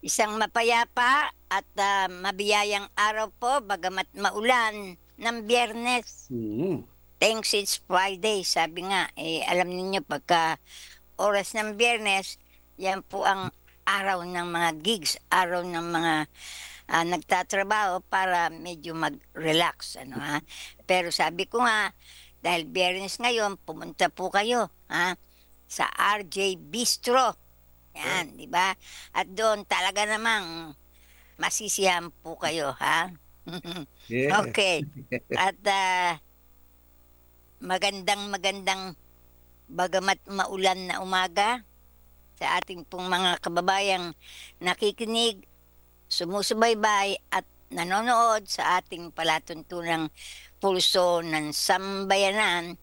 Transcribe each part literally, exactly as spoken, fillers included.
Isang mapayapa at ah, mabiyayang araw po, bagamat maulan ng Biyernes. Mm. Thanks it's Friday, sabi nga. Eh, alam niyo pagka oras ng Biyernes, yan po ang araw ng mga gigs, araw ng mga ah, nagtatrabaho para medyo mag-relax, ano ha. Pero sabi ko nga, dahil Biyernes ngayon, pumunta po kayo ha, sa R J Bistro. Oh. Yan, di ba? At doon talaga namang masisiyahan po kayo, ha? Yeah. Okay. At ah, magandang magandang bagamat maulan na umaga sa ating pong mga kababayang nakikinig, sumusubaybay at nanonood sa ating palatuntunang pulso ng sambayanan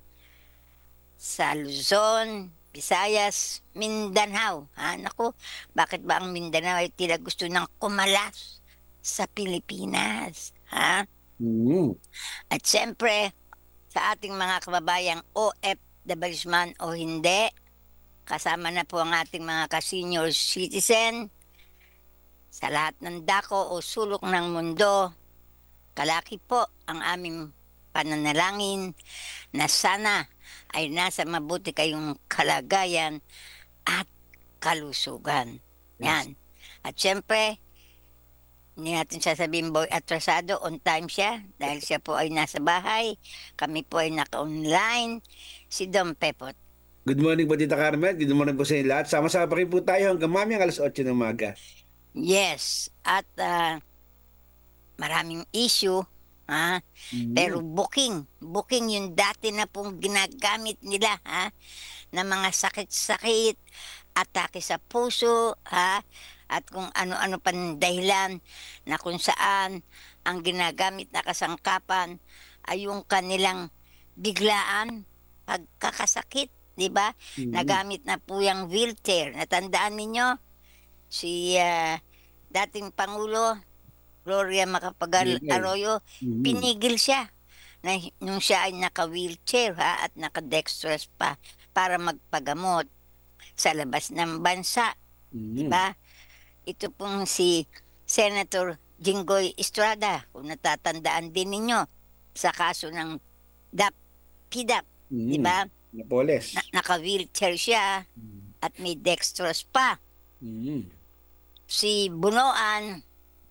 sa Luzon, Visayas, Mindanao. Ha? Naku, bakit ba ang Mindanao ay tila gusto ng kumalas sa Pilipinas? Ha? Mm. At siyempre, sa ating mga kababayang O F W man o hindi, kasama na po ang ating mga ka-senior citizen sa lahat ng dako o sulok ng mundo. Kalaki po ang aming pananalangin na sana ay nasa mabuti kayong kalagayan at kalusugan. Yes. Yan. At siyempre, hindi natin sasabihin boy atrasado, on time siya dahil siya po ay nasa bahay. Kami po ay naka-online. Si Dom Pepot. Good morning po, Tita Carmen. Good morning po sa inyo lahat. Sama-sama pa rin po tayo hanggang mamayang alas otso ng umaga. Yes. At ah, maraming issue. Ha? Pero Mm. booking, booking yung dati na pong ginagamit nila, ha? Na mga sakit-sakit, atake sa puso, ha? At kung ano-ano pang dahilan na kung saan ang ginagamit na kasangkapan ay yung kanilang biglaan pagkakasakit, di ba? Mm. Nagamit na po yung wheelchair. Natandaan ninyo, si ah, dating Pangulo Gloria Macapagal Okay. Arroyo, Mm. pinigil siya na hi- nung siya ay naka-wheelchair ha, at naka-dextrose pa para magpagamot sa labas ng bansa, 'di Mm. ba? Ito pong si Senator Jinggoy Estrada, kung natatandaan din ninyo sa kaso ng D A P, P D A P, 'di Mm. ba? Na, Napoles. naka-wheelchair siya Mm. at may dextrose pa. Mm. Si Bunoan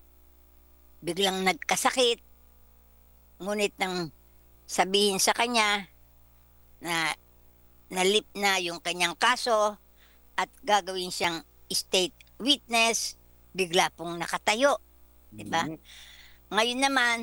biglang nagkasakit, ngunit nang sabihin sa kanya na nalip na yung kanyang kaso at gagawin siyang state witness, bigla pong nakatayo, 'di ba? Mm. Ngayon naman,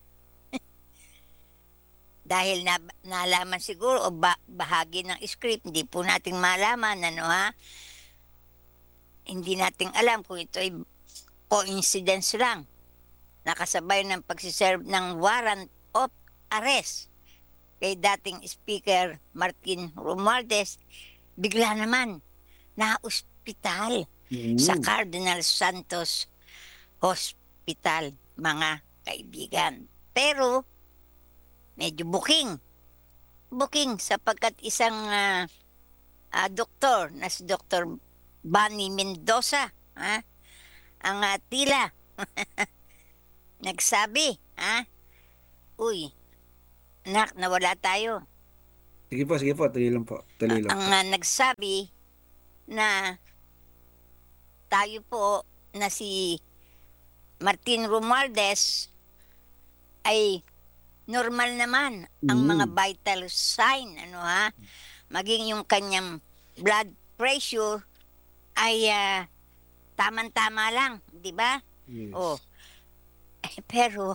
dahil na, nalaman siguro o ba, bahagi ng script, hindi po nating malaman, ano ha? Hindi nating alam kung ito ay coincidence lang. Nakasabay ng pagsiserve ng warrant of arrest kay dating Speaker Martin Romualdez, bigla naman na-ospital sa Mm. Cardinal Santos Hospital, mga kaibigan. Pero medyo booking. Booking sapagkat isang ah, ah, doktor na si Doktor Bunny Mendoza, ha, ang ah, tila nagsabi, ha, uy, anak, nawala tayo. Sige po, sige po. Tuloy lang po. Tuloy A- lang ang po. ah, nagsabi na tayo po na si Martin Romualdez ay normal naman ang mga Mm. vital sign, ano ha? Maging yung kanyang blood pressure ay ah, tamang-tama lang, 'di ba? Oh, Yes. eh, pero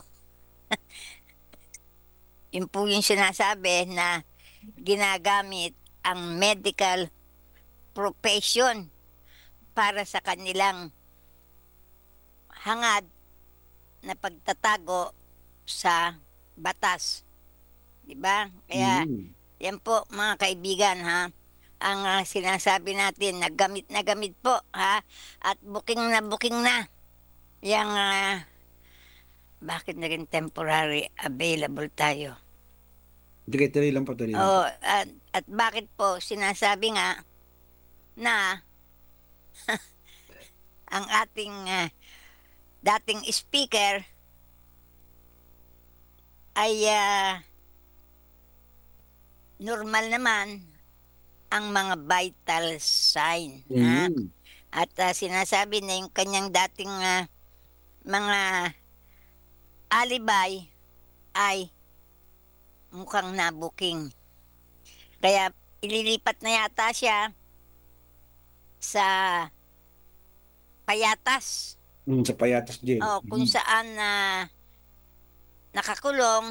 yun po yung sinasabi na ginagamit ang medical profession para sa kanilang hangad na pagtatago sa batas, 'di ba? Kaya Mm. yan po mga kaibigan ha, ang ah, sinasabi natin na gamit na gamit po ha, at booking na booking na yang ah, bakit naging temporary available tayo? Sige, tuloy lang po. Tuloy lang po. Oh, at, at bakit po sinasabi nga na ang ating ah, dating speaker ay ah, normal naman ang mga vital sign. Ha? Mm. At ah, sinasabi na yung kanyang dating ah, mga alibay ay mukhang nabuking. Kaya ililipat na yata siya sa Payatas. Mm, sa Payatas Jail. O kung Mm. saan na nakakulong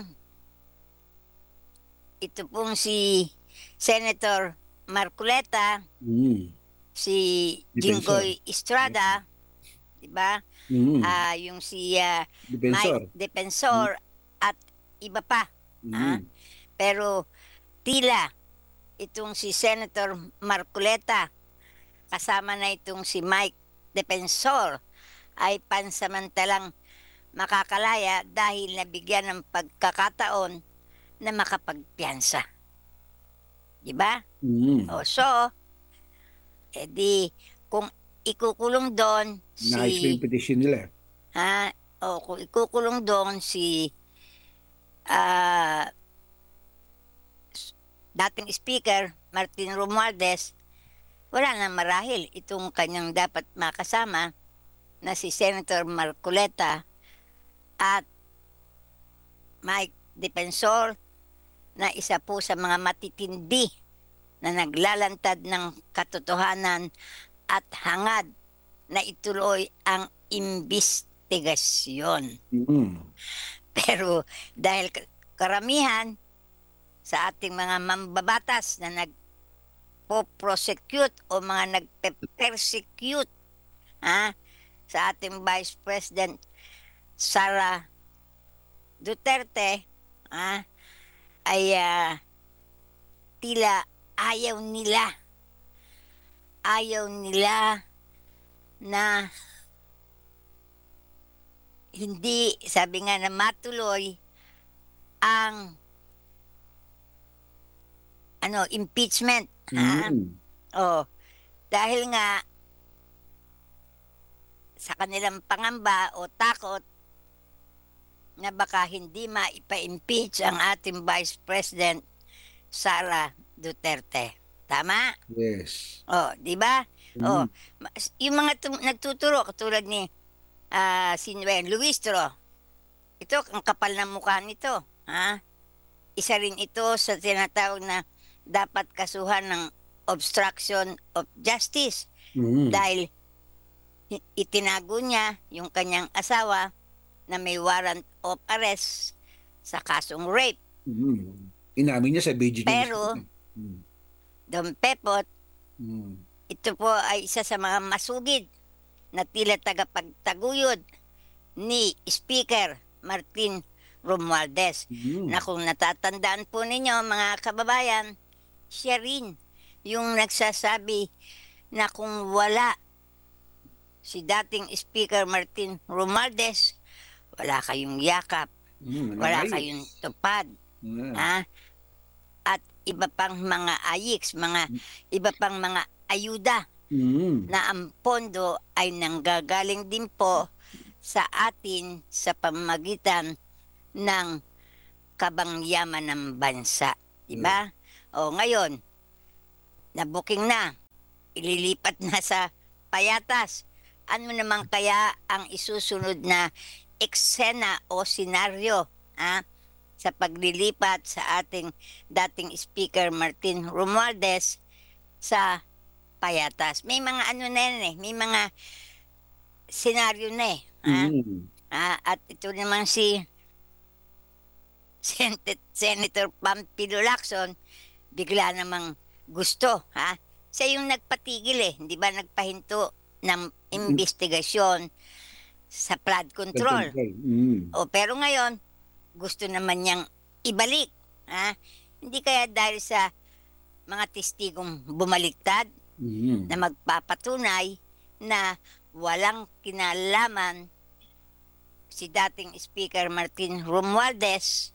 ito pong si Senator Marcoleta, Mm. si Defensor. Jinggoy Estrada, di ba? Mm. Ah, yung si ah, Defensor. Mike Defensor at iba pa. Ah, Mm. pero tila itong si Senator Marcoleta kasama na itong si Mike Defensor ay pansamantalang makakalaya dahil nabigyan ng pagkakataon na makapagpiyansa. Di ba? Mm. O so, edi kung ikukulong doon Naayos ko si yung petition nila. ha, o kung ikukulong doon si ah, dating speaker Martin Romualdez, wala na marahil itong kanyang dapat makasama na si Senator Marcoleta at Mike Defensor na isa po sa mga matitindi na naglalantad ng katotohanan at hangad na ituloy ang imbestigasyon. Mm. Pero dahil ka- karamihan sa ating mga mambabatas na nagpo-prosecute o mga nagpe-persecute ha, sa ating Vice President Sara Duterte ha, ay ah, tila ayaw nila ayaw nila na hindi, sabi nga na matuloy ang ano, impeachment. Ha? Mm. Oh, dahil nga sa kanilang pangamba o takot na baka hindi maipa-impeach ang ating Vice President Sara Duterte. Tama? Yes. Oh, di ba? Oh, Mm. ma- yung mga tum- nagtuturo katulad ni ah si Noel Luistro. Ito ang kapal ng mukha nito, ha? Isa rin ito sa tinatawag na dapat kasuhan ng obstruction of justice Mm. dahil i- itinago niya yung kanyang asawa na may warrant of arrest sa kasong rape. Mm. Inamin niya sa video niya. Pero- Mm. Don Pepot, Mm. ito po ay isa sa mga masugid na tila tagapagtaguyod ni Speaker Martin Romualdez. Mm. Na kung natatandaan po ninyo mga kababayan, siya rin yung nagsasabi na kung wala si dating Speaker Martin Romualdez, wala kayong yakap, Mm. wala Ayos. kayong tupad, Mm. ha? At iba pang mga ayiks, mga iba pang mga ayuda Mm. na ang pondo ay nanggagaling din po sa atin sa pamamagitan ng kabangyaman ng bansa. Diba? O ngayon, nabuking na, ililipat na sa Payatas. Ano naman kaya ang isusunod na eksena o senaryo ha, sa paglilipat sa ating dating Speaker Martin Romualdez sa Payatas? May mga ano na yan eh, may mga senaryo na eh. Ha? Mm. Ah, at ito naman si Sen- Senator Pampilo Lacson, bigla namang gusto, ha? Siya yung nagpatigil eh, hindi ba nagpahinto ng investigasyon sa flood control. Mm. O pero ngayon, gusto naman niyang ibalik, ha? Hindi kaya dahil sa mga testigong bumaliktad Mm. na magpapatunay na walang kinalaman si dating Speaker Martin Romualdez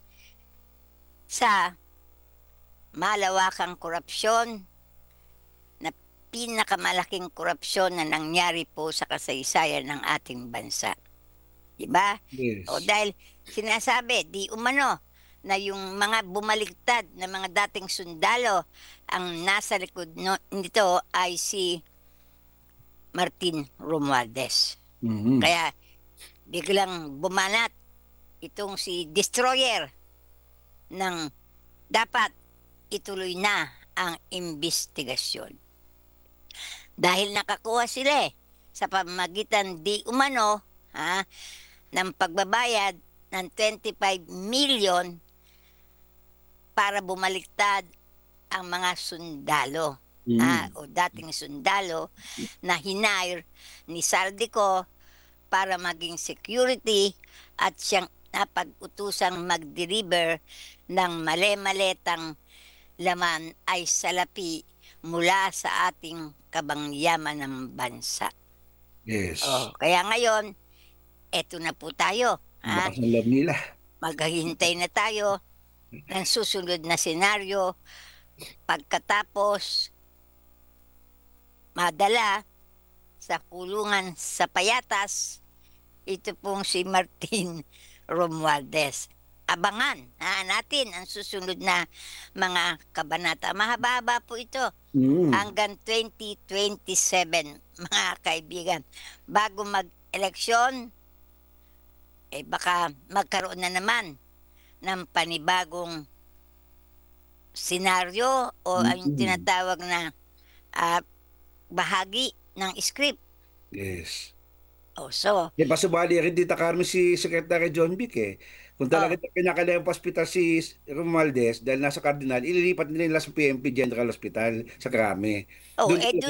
sa malawakang korupsyon na pinakamalaking korupsyon na nangyari po sa kasaysayan ng ating bansa. 'Di ba? O Yes. dahil sinasabi, di umano na yung mga bumaligtad na mga dating sundalo ang nasa likod no, nito ay si Martin Romualdez. Mhm. Kaya biglang bumanat itong si Destroyer ng dapat ituloy na ang imbestigasyon. Dahil nakakuha sila eh, sa pamamagitan di umano ha, ng pagbabayad ng twenty-five million para bumaliktad ang mga sundalo ah, Mhm. o dating sundalo na hinire ni Saldico para maging security at siyang napag-utusang mag-deliver ng male-maletang laman ay salapi mula sa ating kabangyaman ng bansa. Yes. Oh, kaya ngayon, eto na po tayo. Ha? Lakas ng loob nila. Maghahintay na tayo ng susunod na senaryo pagkatapos madala sa kulungan sa payatas ito pong si Martin Romualdez. Abangan ha, natin ang susunod na mga kabanata. Mahaba-haba po ito Mhm. hanggang twenty twenty-seven, mga kaibigan. Bago mag-eleksyon, eh baka magkaroon na naman ng panibagong senaryo o ang Mhm. tinatawag na ah, bahagi ng script. Yes. O so, Eh, pasubali rin Tita Carmen si Secretary John Vic eh. Kung oh, talaga pinakalayo pa ospital si Romualdez dahil nasa Cardinal, ililipat nila sa P M P General Hospital sa Krame. oh, Doon eh